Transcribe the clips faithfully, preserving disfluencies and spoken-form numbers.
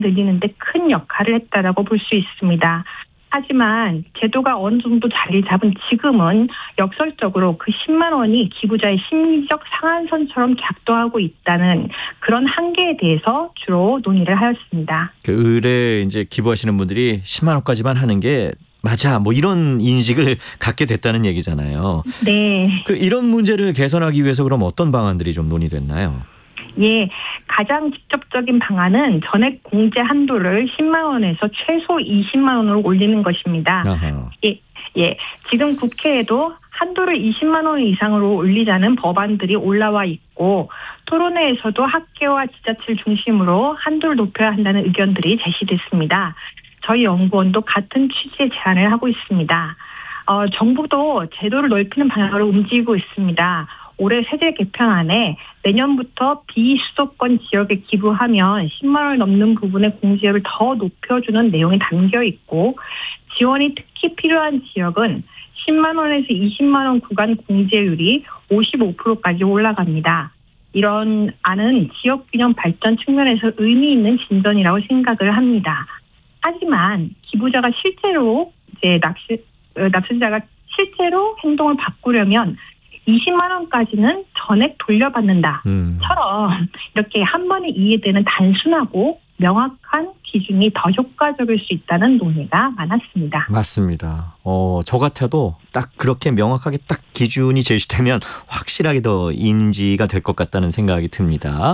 늘리는 데 큰 역할을 했다라고 볼 수 있습니다. 하지만 제도가 어느 정도 자리를 잡은 지금은 역설적으로 그 십만 원이 기부자의 심리적 상한선처럼 작동하고 있다는 그런 한계에 대해서 주로 논의를 하였습니다. 그 의뢰 이제 기부하시는 분들이 십만 원까지만 하는 게 맞아, 뭐 이런 인식을 갖게 됐다는 얘기잖아요. 네. 그 이런 문제를 개선하기 위해서 그럼 어떤 방안들이 좀 논의됐나요? 예, 가장 직접적인 방안은 전액 공제 한도를 십만 원에서 최소 이십만 원으로 올리는 것입니다. 아하. 예, 예, 지금 국회에도 한도를 이십만 원 이상으로 올리자는 법안들이 올라와 있고 토론회에서도 학계와 지자체를 중심으로 한도를 높여야 한다는 의견들이 제시됐습니다. 저희 연구원도 같은 취지의 제안을 하고 있습니다. 어, 정부도 제도를 넓히는 방향으로 움직이고 있습니다. 올해 세제 개편안에 내년부터 비수도권 지역에 기부하면 십만 원을 넘는 부분의 공제율을 더 높여주는 내용이 담겨 있고 지원이 특히 필요한 지역은 십만 원에서 이십만 원 구간 공제율이 오십오 퍼센트까지 올라갑니다. 이런 안은 지역균형 발전 측면에서 의미 있는 진전이라고 생각을 합니다. 하지만 기부자가 실제로 이제 납세, 납세자가 실제로 행동을 바꾸려면 이십만 원까지는 전액 돌려받는다처럼 음. 이렇게 한 번에 이해되는 단순하고 명확한 기준이 더 효과적일 수 있다는 논의가 많았습니다. 맞습니다. 어, 저 같아도 딱 그렇게 명확하게 딱 기준이 제시되면 확실하게 더 인지가 될 것 같다는 생각이 듭니다.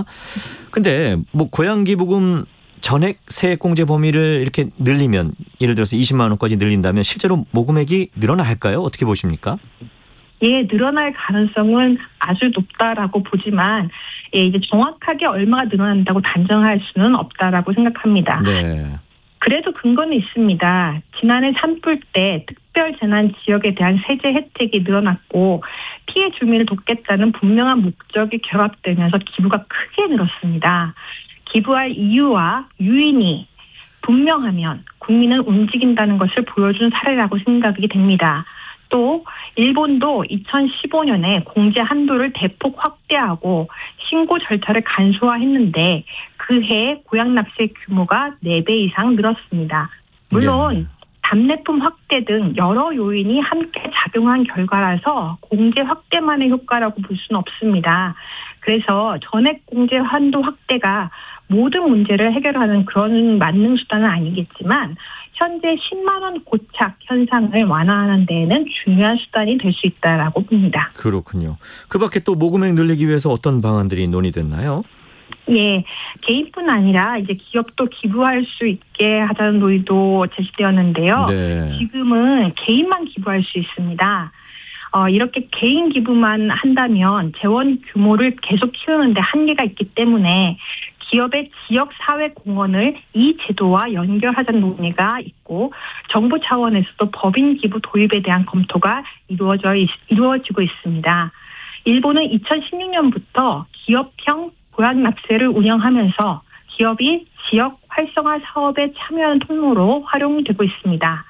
근데 뭐 고향기부금 전액 세액공제 범위를 이렇게 늘리면 예를 들어서 이십만 원까지 늘린다면 실제로 모금액이 늘어날까요? 어떻게 보십니까? 예, 늘어날 가능성은 아주 높다라고 보지만 예, 이제 정확하게 얼마가 늘어난다고 단정할 수는 없다라고 생각합니다. 네. 그래도 근거는 있습니다. 지난해 산불 때 특별재난 지역에 대한 세제 혜택이 늘어났고 피해 주민을 돕겠다는 분명한 목적이 결합되면서 기부가 크게 늘었습니다. 기부할 이유와 유인이 분명하면 국민은 움직인다는 것을 보여준 사례라고 생각이 됩니다. 또 일본도 이천십오 년에 공제 한도를 대폭 확대하고 신고 절차를 간소화했는데 그해 고향 납세 규모가 네 배 이상 늘었습니다. 물론 네. 답례품 확대 등 여러 요인이 함께 작용한 결과라서 공제 확대만의 효과라고 볼 수는 없습니다. 그래서 전액 공제 한도 확대가 모든 문제를 해결하는 그런 만능 수단은 아니겠지만 현재 십만 원 고착 현상을 완화하는 데에는 중요한 수단이 될 수 있다라고 봅니다. 그렇군요. 그 밖에 또 모금액 늘리기 위해서 어떤 방안들이 논의됐나요? 예, 개인뿐 아니라 이제 기업도 기부할 수 있게 하자는 논의도 제시되었는데요. 네. 지금은 개인만 기부할 수 있습니다. 어, 이렇게 개인 기부만 한다면 재원 규모를 계속 키우는데 한계가 있기 때문에 기업의 지역사회 공헌을 이 제도와 연결하자는 논의가 있고 정부 차원에서도 법인 기부 도입에 대한 검토가 이루어져 있, 이루어지고 있습니다. 일본은 이천십육 년부터 기업형 고향 납세를 운영하면서 기업이 지역 활성화 사업에 참여하는 통로로 활용되고 있습니다.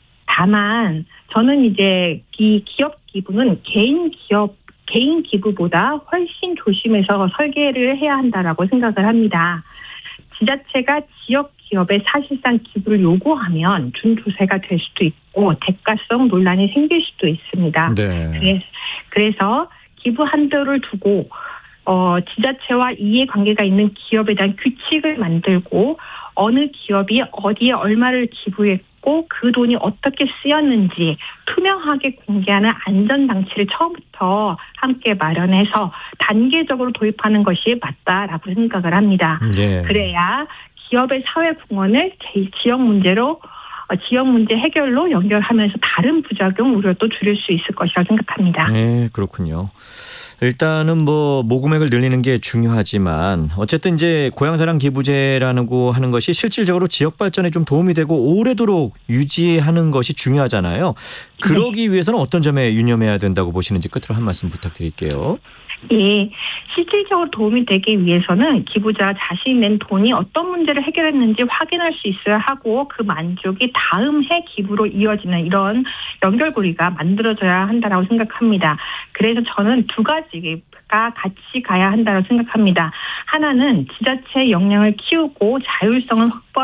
다만 저는 이제 이 기업 기부는 개인 기업 개인 기부보다 훨씬 조심해서 설계를 해야 한다라고 생각을 합니다. 지자체가 지역 기업에 사실상 기부를 요구하면 준조세가 될 수도 있고 대가성 논란이 생길 수도 있습니다. 네. 그래서 기부 한도를 두고 어, 지자체와 이해관계가 있는 기업에 대한 규칙을 만들고 어느 기업이 어디에 얼마를 기부했고 그 돈이 어떻게 쓰였는지 투명하게 공개하는 안전장치를 처음부터 함께 마련해서 단계적으로 도입하는 것이 맞다라고 생각을 합니다. 네. 그래야 기업의 사회 공헌을 지역 문제로 지역 문제 해결로 연결하면서 다른 부작용 우려도 줄일 수 있을 것이라고 생각합니다. 네, 그렇군요. 일단은 뭐 모금액을 늘리는 게 중요하지만 어쨌든 이제 고향사랑 기부제라는 거 하는 것이 실질적으로 지역 발전에 좀 도움이 되고 오래도록 유지하는 것이 중요하잖아요. 그러기 위해서는 어떤 점에 유념해야 된다고 보시는지 끝으로 한 말씀 부탁드릴게요. 예, 실질적으로 도움이 되기 위해서는 기부자 자신이 낸 돈이 어떤 문제를 해결했는지 확인할 수 있어야 하고 그 만족이 다음 해 기부로 이어지는 이런 연결고리가 만들어져야 한다고 생각합니다. 그래서 저는 두 가지 같이 가야 한다고 생각합니다. 하나는 지자체의 역량을 키우고 자율성을 확보